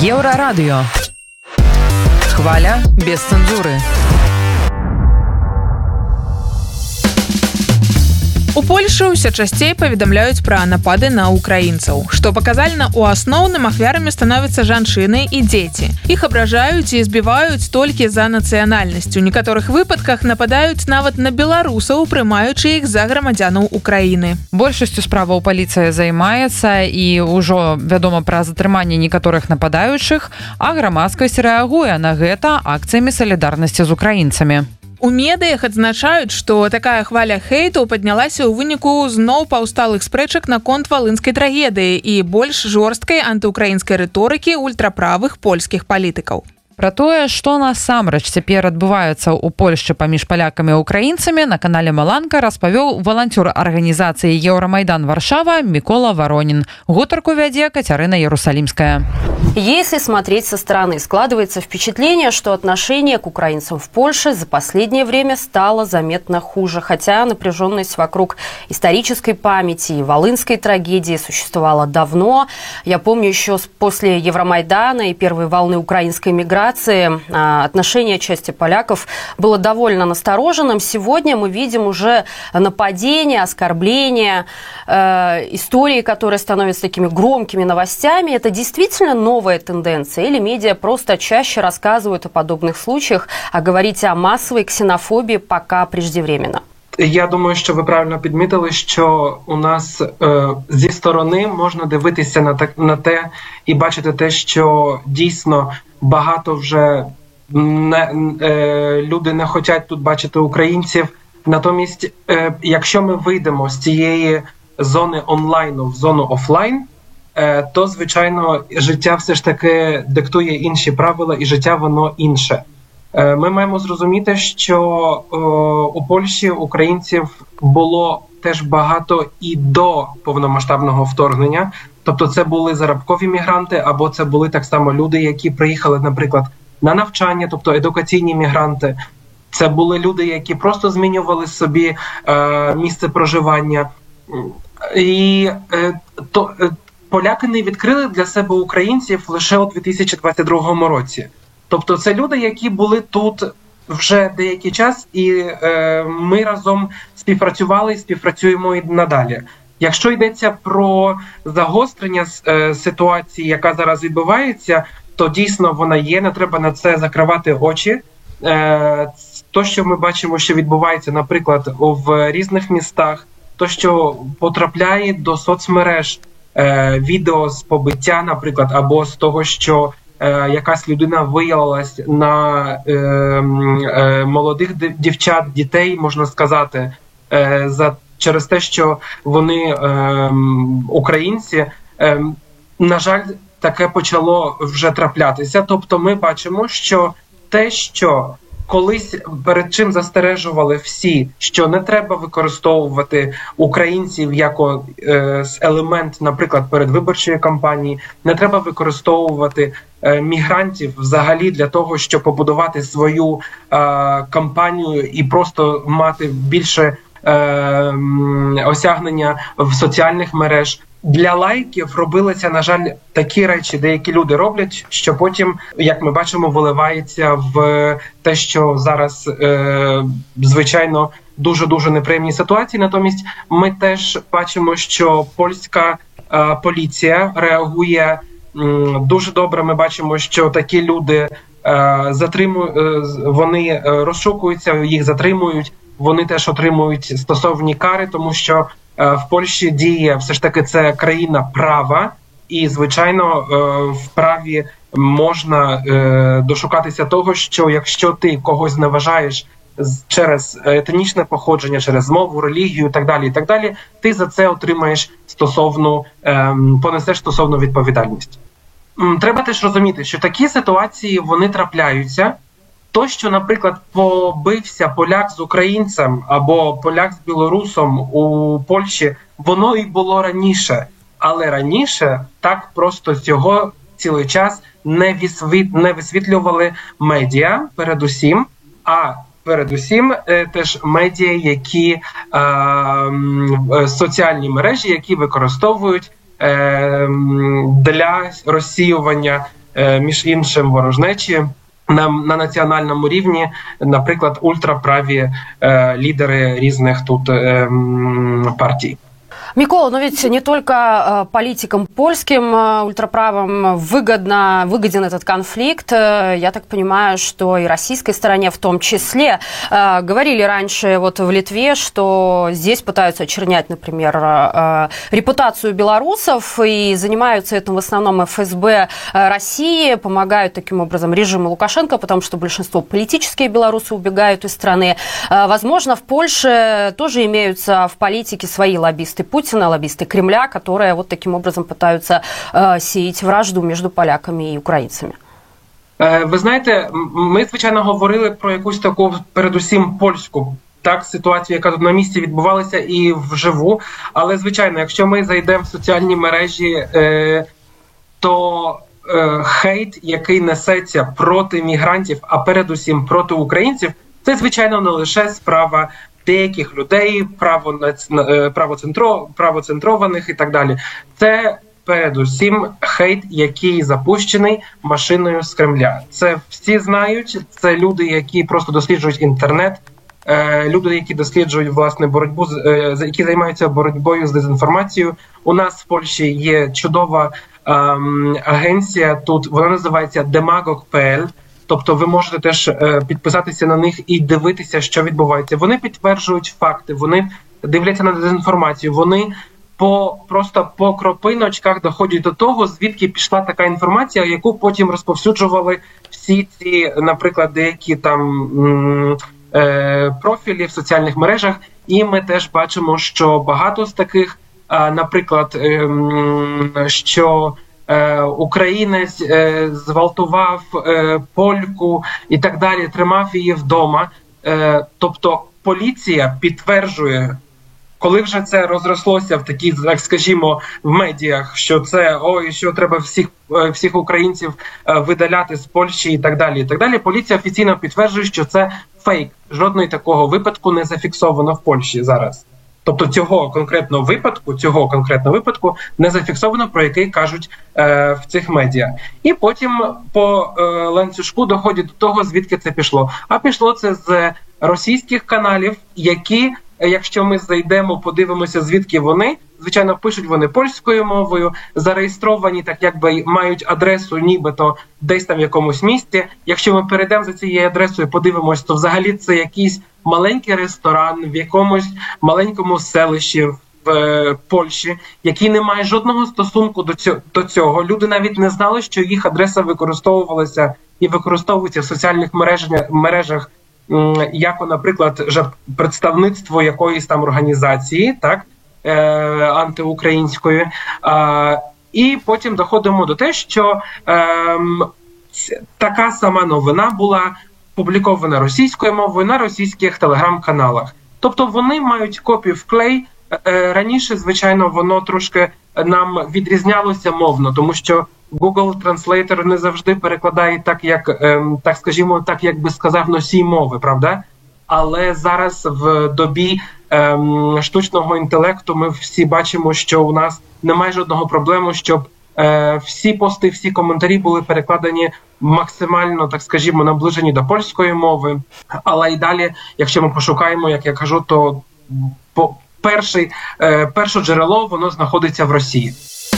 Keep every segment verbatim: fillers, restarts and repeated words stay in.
Еврорадио. Хваля без цензуры. У Польшы ўсё часцей паведамляюць пра напады на украінцаў. Што паказальна, у асноўным ахвярамі становяцца жанчыны і дзеці. Іх абражаюць і збіваюць толькі за нацыянальнасць. У некаторых выпадках нападаюць нават на беларусаў, прымаючы іх за грамадзянаў Украіны. Большасцю справаў паліцыя займаецца і ўжо вядома пра затрыманне некаторых нападаючых, а грамадскасць рэагуе на гэта акцыямі салідарнасці з украінцамі. У медыях адзначаюць, што такая хваля хейту паднялася ў выніку зноў паўсталых спрэчак наконт валынскай трагедыі і больш жорсткай антыукраінскай рыторыкі ультраправых польскіх палітыкаў. Пра тое, што насамрэч цяпер адбываецца ў Польшчы паміж палякамі і украінцамі, на канале Маланка распавёў валанцёр арганізацыі Еўрамайдан Варшава Мікола Воронін. Гутарку вядзе Кацярына Ярусалимская. Если смотреть со стороны, складывается впечатление, что отношение к украинцам в Польше за последнее время стало заметно хуже. Хотя напряженность вокруг исторической памяти и волынской трагедии существовала давно. Я помню еще после Евромайдана и первой волны украинской миграции отношение части поляков было довольно настороженным. Сегодня мы видим уже нападения, оскорбления, э, истории, которые становятся такими громкими новостями. Это действительно новая тенденция? Или медиа просто чаще рассказывают о подобных случаях, а говорить о массовой ксенофобии пока преждевременно? Я думаю, що ви правильно підмітили, що у нас е, зі сторони можна дивитися на, так, на те і бачити те, що дійсно багато вже не, е, люди не хочуть тут бачити українців. Натомість, е, якщо ми вийдемо з цієї зони онлайну в зону офлайн, е, то, звичайно, життя все ж таки диктує інші правила і життя воно інше. Ми маємо зрозуміти, що о, у Польщі українців було теж багато і до повномасштабного вторгнення. Тобто це були зарабкові мігранти, або це були так само люди, які приїхали, наприклад, на навчання, тобто едукаційні мігранти. Це були люди, які просто змінювали собі е, місце проживання. І е, то, е, поляки не відкрили для себе українців лише у дві тисячі двадцять другому році. Тобто це люди, які були тут вже деякий час, і е, ми разом співпрацювали і співпрацюємо і надалі. Якщо йдеться про загострення е, ситуації, яка зараз відбувається, то дійсно вона є, не треба на це закривати очі. Е, то, що ми бачимо, що відбувається, наприклад, в різних містах, то, що потрапляє до соцмереж е, відео з побиття, наприклад, або з того, що якась людина виявилась на е, е, молодих дівчат, дітей, можна сказати, е, за, через те, що вони е, українці. Е, на жаль, таке почало вже траплятися. Тобто ми бачимо, що те, що колись перед чим застережували всі, що не треба використовувати українців як е, елемент, наприклад, передвиборчої кампанії, не треба використовувати е, мігрантів взагалі для того, щоб побудувати свою е, кампанію і просто мати більше е, осягнення в соціальних мереж. Для лайків робилися, на жаль, такі речі, деякі люди роблять, що потім, як ми бачимо, виливається в те, що зараз, е, звичайно, дуже-дуже неприємні ситуації. Натомість ми теж бачимо, що польська е, поліція реагує м, дуже добре. Ми бачимо, що такі люди е, затримують, е, вони розшукуються, їх затримують, вони теж отримують стосовні кари, тому що в Польщі діє все ж таки це країна права, і, звичайно, в праві можна дошукатися того, що якщо ти когось зневажаєш через етнічне походження, через мову, релігію і так далі, і так далі, ти за це отримаєш стосовну, понесеш стосовну відповідальність. Треба теж розуміти, що такі ситуації, вони трапляються. То, що, наприклад, побився поляк з українцем або поляк з білорусом у Польщі, воно і було раніше. Але раніше так просто цього цілий час не, висвіт... не висвітлювали медіа передусім, а передусім теж медіа, які е... соціальні мережі, які використовують е... для розсіювання між іншим, ворожнечі на, на національному рівні, наприклад, ультраправі е, лідери різних тут е, партій. Микола, но ведь не только э, политикам польским, э, ультраправым выгодно, выгоден этот конфликт. Э, я так понимаю, что и российской стороне в том числе. Э, говорили раньше вот в Литве, что здесь пытаются очернять, например, э, репутацию белорусов, и занимаются этим в основном эф эс бэ России, помогают таким образом режиму Лукашенко, потому что большинство политические белорусы убегают из страны. Э, возможно, в Польше тоже имеются в политике свои лоббисты Путина, лоббисты Кремля, которые вот таким образом пытаются э, сеять вражду между поляками і українцями. Ви знаєте, ми, звичайно, говорили про якусь таку, передусім, польську так ситуацію, яка тут на місці відбувалася і вживу. Але, звичайно, якщо ми зайдемо в соціальні мережі, е, то е, хейт, який несеться проти мігрантів, а передусім проти українців, це, звичайно, не лише справа деяких людей, право, правоцентро, правоцентрованих і так далі. Це передусім хейт, який запущений машиною з Кремля. Це всі знають, це люди, які просто досліджують інтернет, люди, які досліджують, власне, боротьбу, які займаються боротьбою з дезінформацією. У нас в Польщі є чудова ем, агенція тут, вона називається демагог крапка пе ель. Тобто ви можете теж е, підписатися на них і дивитися, що відбувається. Вони підтверджують факти, вони дивляться на дезінформацію, вони по, просто по кропиночках доходять до того, звідки пішла така інформація, яку потім розповсюджували всі ці, наприклад, деякі там м, е, профілі в соціальних мережах. І ми теж бачимо, що багато з таких, е, наприклад, е, м, що українець е, зґвалтував е, польку і так далі, тримав її вдома. Е, тобто поліція підтверджує, коли вже це розрослося в такі, так скажімо, в медіях, що це, ой, що треба всіх, всіх українців видаляти з Польщі і так далі, і так далі, поліція офіційно підтверджує, що це фейк. Жодного такого випадку не зафіксовано в Польщі зараз. Тобто цього конкретного випадку, цього конкретного випадку не зафіксовано, про який кажуть е, в цих медіа. І потім по е, ланцюжку доходять до того, звідки це пішло. А пішло це з російських каналів, які, якщо ми зайдемо, подивимося, звідки вони, звичайно, пишуть вони польською мовою, зареєстровані, так якби мають адресу нібито десь там в якомусь місті. Якщо ми перейдемо за цією адресою, подивимось, то взагалі це якийсь маленький ресторан в якомусь маленькому селищі в е, Польщі, який не має жодного стосунку до цього, до цього. Люди навіть не знали, що їх адреса використовувалася і використовується в соціальних мережах, мережах м, як, наприклад, представництво якоїсь там організації, так, е, антиукраїнської. Е, і потім доходимо до те, що е, така сама новина була публікована російською мовою на російських телеграм-каналах. Тобто вони мають копію-вклей. Раніше, звичайно, воно трошки нам відрізнялося мовно, тому що Google Translator не завжди перекладає так, як, так скажімо, так, як би сказав носій мови, правда? Але зараз в добі ем, штучного інтелекту ми всі бачимо, що у нас немає жодного проблеми, щоб е, всі пости, всі коментарі були перекладені максимально, так скажімо, наближені до польської мови. Але і далі, якщо ми пошукаємо, як я кажу, то по, перший, е, перше джерело, воно знаходиться в Росії.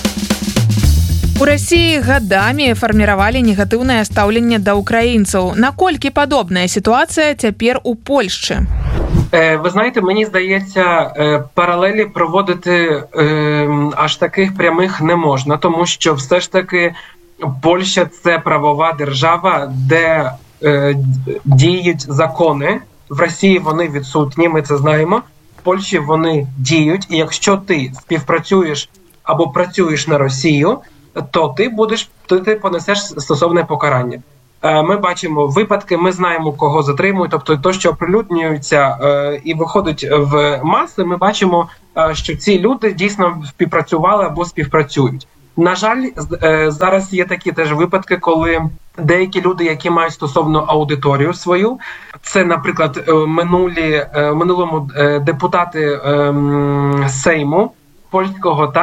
У России годами фарміравалі негатыўнае стаўленне да ўкраінцаў. Наколькі падобная сітуацыя цяпер у Польшчы? Ви знаєте, мені здається, паралелі проводити аж таких прямих не можна, тому що все ж таки Польща – це правова держава, де діють закони. В Росії вони відсутні, ми це знаємо. В Польщі вони діють, і якщо ти співпрацюєш або працюєш на Росію, то ти будеш, то ти понесеш стосовне покарання. Ми бачимо випадки, ми знаємо, кого затримують, тобто то, що оприлюднюється і виходить в маси, ми бачимо, що ці люди дійсно співпрацювали або співпрацюють. На жаль, зараз є такі теж випадки, коли деякі люди, які мають стосовно аудиторію свою, це, наприклад, минулі, минулому депутати Сейму польського, так,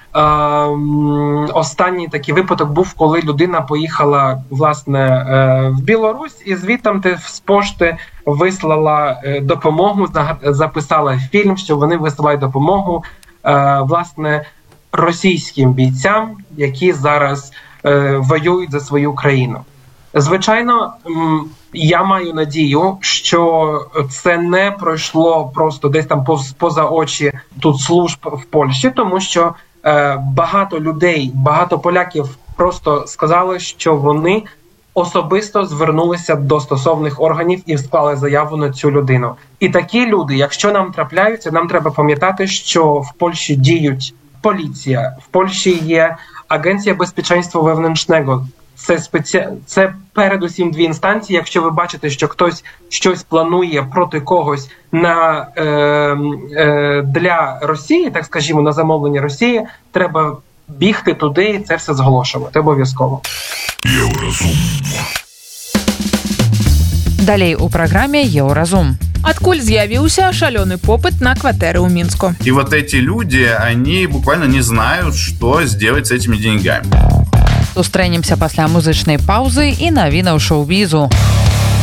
Е, останній такий випадок був, коли людина поїхала, власне, е, в Білорусь і звідтам з пошти вислала е, допомогу, записала фільм, що вони висилають допомогу, е, власне, російським бійцям, які зараз е, воюють за свою країну. Звичайно, я маю надію, що це не пройшло просто десь там поза очі тут служб в Польщі, тому що е, багато людей, багато поляків просто сказали, що вони особисто звернулися до стосовних органів і склали заяву на цю людину. І такі люди, якщо нам трапляються, нам треба пам'ятати, що в Польщі діють поліція, в Польщі є Агенція безпеченства wewnętrznego. Це, спеці... це передусім дві інстанції. Якщо ви бачите, що хтось щось планує проти когось на, е, е, для Росії, так скажімо, на замовлення Росії, треба бігти туди і це все зголошувати обов'язково. Еўразум. Далей у праграме Еўразум. Адкуль з'явіўся шалёны попыт на кватэры ў Мінску. И вот эти люди, они буквально не знают, что сделать с этими деньгами. Сустрэнемся пасля музычнай паўзы і навінаў шоу-бізу.